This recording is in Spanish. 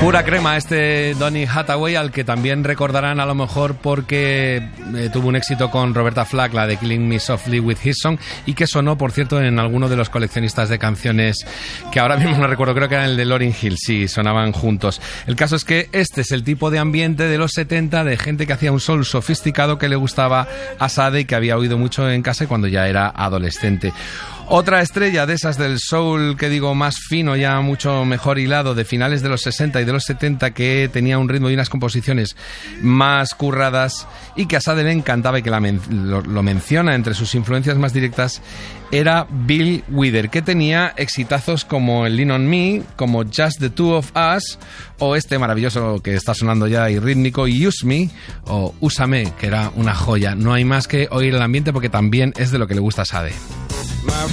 Pura crema este Donny Hathaway, al que también recordarán a lo mejor porque tuvo un éxito con Roberta Flack, la de Killing Me Softly with His Song, y que sonó, por cierto, en alguno de los coleccionistas de canciones que ahora mismo no recuerdo, creo que era el de Lauryn Hill, sí, sonaban juntos. El caso es que este es el tipo de ambiente de los 70, de gente que hacía un soul sofisticado que le gustaba a Sade y que había oído mucho en casa cuando ya era adolescente. Otra estrella de esas del soul, que digo, más fino, ya mucho mejor hilado, de finales de los 60 y de los 70, que tenía un ritmo y unas composiciones más curradas y que a Sade le encantaba y que lo menciona entre sus influencias más directas, era Bill Withers, que tenía exitazos como el Lean on Me, como Just the Two of Us, o este maravilloso que está sonando ya y rítmico, Use Me, o Úsame, que era una joya. No hay más que oír el ambiente porque también es de lo que le gusta a Sade. My